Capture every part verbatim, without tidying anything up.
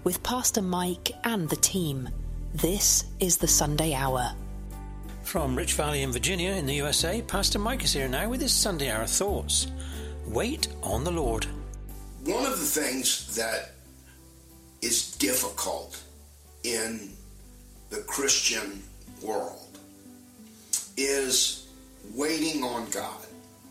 with Pastor Mike and the team. This is the Sunday Hour. From Rich Valley in Virginia in the U S A, Pastor Mike is here now with his Sunday Hour thoughts. Wait on the Lord. One of the things that is difficult in the Christian world is waiting on God.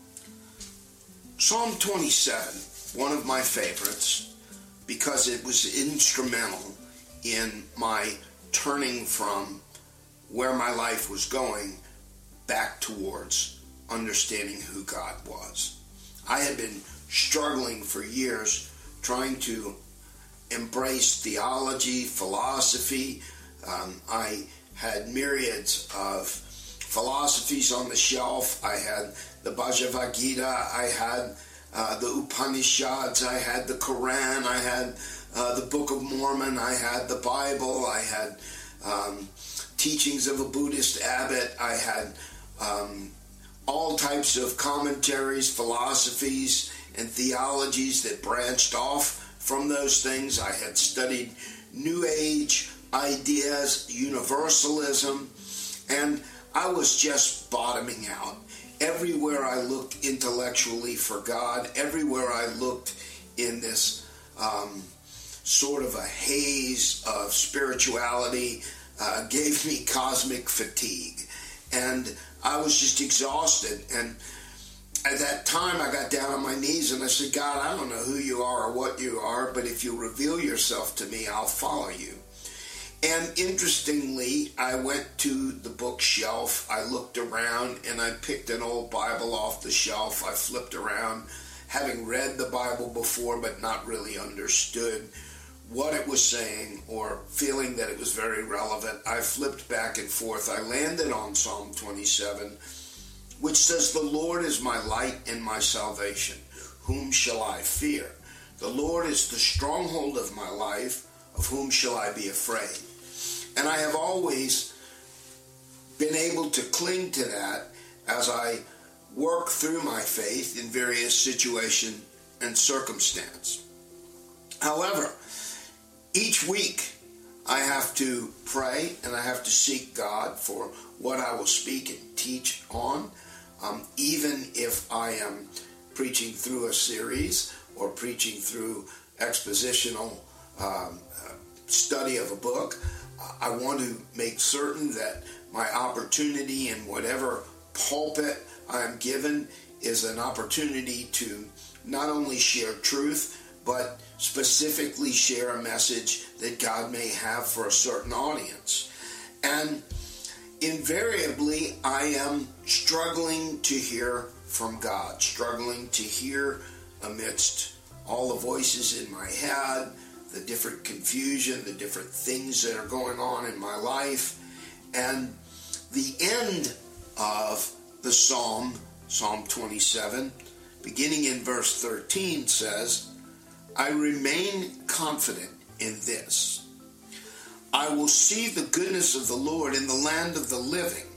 Psalm twenty-seven, one of my favorites, because it was instrumental in my turning from where my life was going back towards understanding who God was. I had been struggling for years trying to embrace theology, philosophy. Um, I had myriads of philosophies on the shelf. I had the Bhagavad Gita, I had uh, the Upanishads, I had the Quran, I had uh, the Book of Mormon, I had the Bible, I had um, teachings of a Buddhist abbot, I had um, all types of commentaries, philosophies, and theologies that branched off from those things. I had studied New Age ideas, universalism, and I was just bottoming out. Everywhere I looked intellectually for God, everywhere I looked in this um, sort of a haze of spirituality uh, gave me cosmic fatigue. And I was just exhausted. And at that time, I got down on my knees and I said, God, I don't know who you are or what you are, but if you reveal yourself to me, I'll follow you. And interestingly, I went to the bookshelf, I looked around, and I picked an old Bible off the shelf. I flipped around, having read the Bible before but not really understood what it was saying or feeling that it was very relevant. I flipped back and forth. I landed on Psalm twenty-seven, which says, "The Lord is my light and my salvation. Whom shall I fear? The Lord is the stronghold of my life. Of whom shall I be afraid?" And I have always been able to cling to that as I work through my faith in various situations and circumstance. However, each week I have to pray and I have to seek God for what I will speak and teach on, um, even if I am preaching through a series or preaching through expositional um, uh, study of a book. I want to make certain that my opportunity in whatever pulpit I am given is an opportunity to not only share truth, but specifically share a message that God may have for a certain audience. And invariably, I am struggling to hear from God, struggling to hear amidst all the voices in my head, the different confusion, the different things that are going on in my life. And the end of the Psalm, Psalm twenty-seven, beginning in verse thirteen, says, "I remain confident in this. I will see the goodness of the Lord in the land of the living.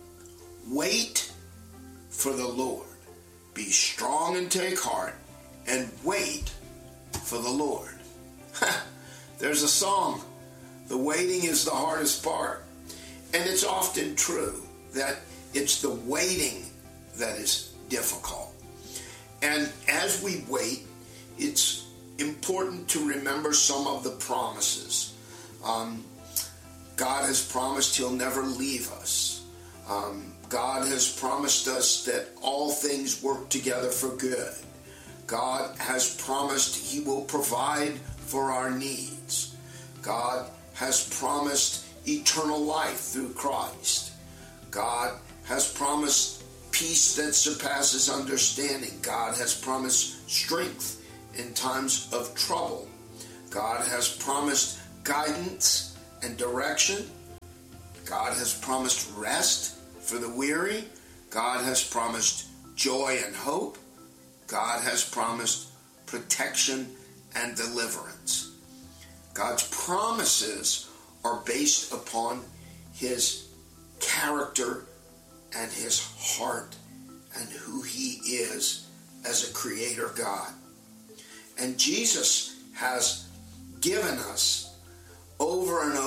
Wait for the Lord. Be strong and take heart, and wait for the Lord." There's a song. The waiting is the hardest part. And it's often true that it's the waiting that is difficult. And as we wait, it's important to remember some of the promises. Um, God has promised He'll never leave us. Um, God has promised us that all things work together for good. God has promised He will provide for our needs. God has promised eternal life through Christ. God has promised peace that surpasses understanding. God has promised strength in times of trouble. God has promised guidance and direction. God has promised rest for the weary. God has promised joy and hope. God has promised protection and deliverance. God's promises are based upon His character and His heart and who He is as a creator God. And Jesus has given us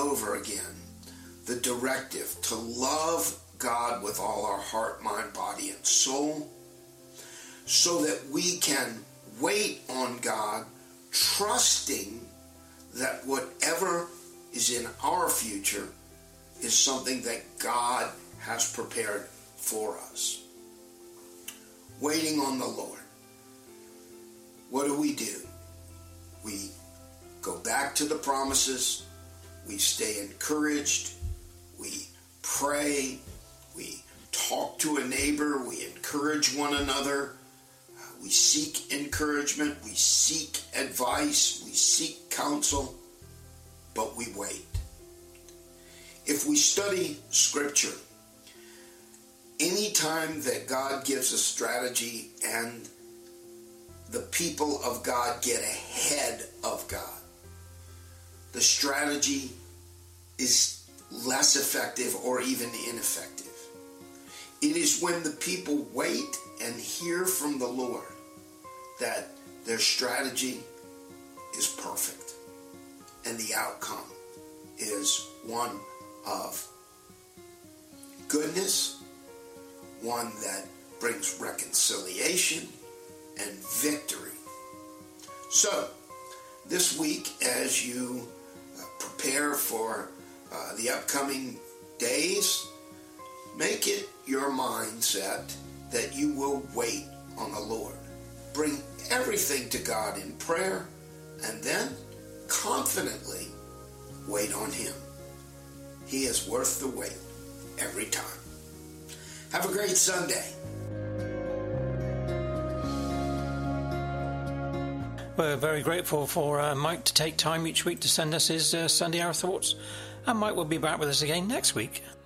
over again the directive to love God with all our heart, mind, body, and soul, so that we can wait on God, trusting that whatever is in our future is something that God has prepared for us. Waiting on the Lord. What do we do? We go back to the promises. We stay encouraged. We pray. We talk to a neighbor. We encourage one another. Uh, we seek encouragement. We seek advice. We seek counsel. But we wait. If we study Scripture, any time that God gives a strategy and the people of God get ahead of God, the strategy is less effective or even ineffective. It is when the people wait and hear from the Lord that their strategy is perfect and the outcome is one of goodness, one that brings reconciliation and victory. So, this week, as you uh, prepare for uh, the upcoming days, make it your mindset that you will wait on the Lord. Bring everything to God in prayer, and then confidently wait on Him. He is worth the wait every time. Have a great Sunday. We're very grateful for uh, Mike to take time each week to send us his uh, Sunday Hour Thoughts. And Mike will be back with us again next week.